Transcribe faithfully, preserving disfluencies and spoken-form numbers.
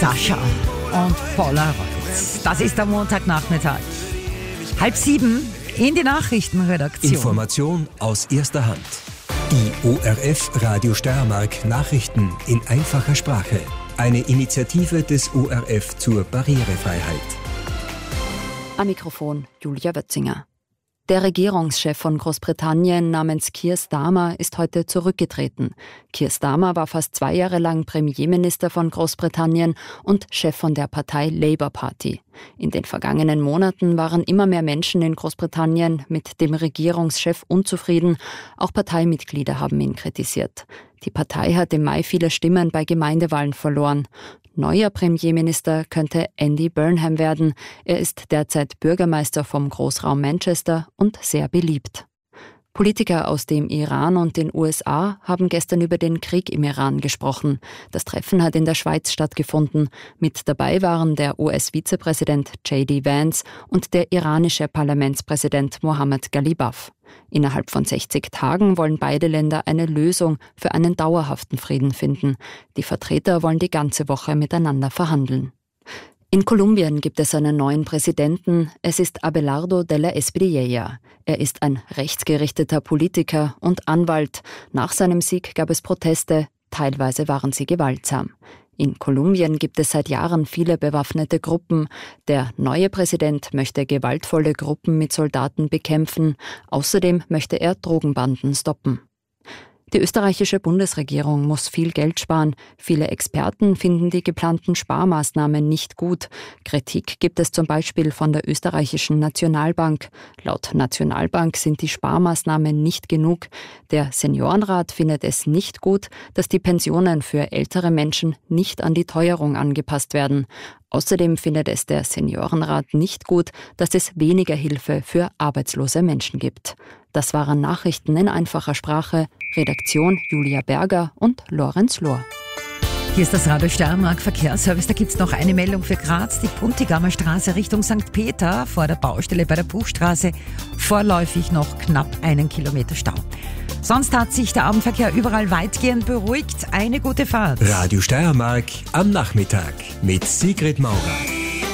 Dasha und Polaroid. Das ist der Montagnachmittag. Halb sieben in die Nachrichtenredaktion. Information aus erster Hand. Die O R F Radio Steiermark Nachrichten in einfacher Sprache. Eine Initiative des O R F zur Barrierefreiheit. Am Mikrofon Julia Wötzinger. Der Regierungschef von Großbritannien namens Keir Starmer ist heute zurückgetreten. Keir Starmer war fast zwei Jahre lang Premierminister von Großbritannien und Chef von der Partei Labour Party. In den vergangenen Monaten waren immer mehr Menschen in Großbritannien mit dem Regierungschef unzufrieden. Auch Parteimitglieder haben ihn kritisiert. Die Partei hat im Mai viele Stimmen bei Gemeindewahlen verloren. Neuer Premierminister könnte Andy Burnham werden. Er ist derzeit Bürgermeister vom Großraum Manchester und sehr beliebt. Politiker aus dem Iran und den U S A haben gestern über den Krieg im Iran gesprochen. Das Treffen hat in der Schweiz stattgefunden. Mit dabei waren der U S-Vizepräsident J D Vance und der iranische Parlamentspräsident Mohammad Ghalibaf. Innerhalb von sechzig Tagen wollen beide Länder eine Lösung für einen dauerhaften Frieden finden. Die Vertreter wollen die ganze Woche miteinander verhandeln. In Kolumbien gibt es einen neuen Präsidenten. Es ist Abelardo de la Espriella. Er ist ein rechtsgerichteter Politiker und Anwalt. Nach seinem Sieg gab es Proteste. Teilweise waren sie gewaltsam. In Kolumbien gibt es seit Jahren viele bewaffnete Gruppen. Der neue Präsident möchte gewaltvolle Gruppen mit Soldaten bekämpfen. Außerdem möchte er Drogenbanden stoppen. Die österreichische Bundesregierung muss viel Geld sparen. Viele Experten finden die geplanten Sparmaßnahmen nicht gut. Kritik gibt es zum Beispiel von der österreichischen Nationalbank. Laut Nationalbank sind die Sparmaßnahmen nicht genug. Der Seniorenrat findet es nicht gut, dass die Pensionen für ältere Menschen nicht an die Teuerung angepasst werden. Außerdem findet es der Seniorenrat nicht gut, dass es weniger Hilfe für arbeitslose Menschen gibt. Das waren Nachrichten in einfacher Sprache. Redaktion Julia Berger und Lorenz Lohr. Hier ist das Radio Steiermark Verkehrsservice. Da gibt es noch eine Meldung für Graz. Die Puntigammer Straße Richtung Sankt Peter vor der Baustelle bei der Buchstraße. Vorläufig noch knapp einen Kilometer Stau. Sonst hat sich der Abendverkehr überall weitgehend beruhigt. Eine gute Fahrt. Radio Steiermark am Nachmittag mit Sigrid Maurer.